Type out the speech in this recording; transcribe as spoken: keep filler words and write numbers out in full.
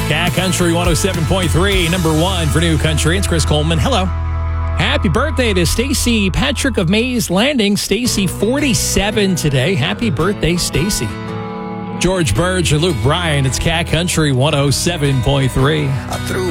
Cat Country one oh seven point three, number one for New Country. It's Chris Coleman. Hello. Happy birthday to Stacy Patrick of Mays Landing. Stacy, forty-seven today. Happy birthday, Stacy. George Burge and Luke Bryan. It's Cat Country one oh seven point three. I threw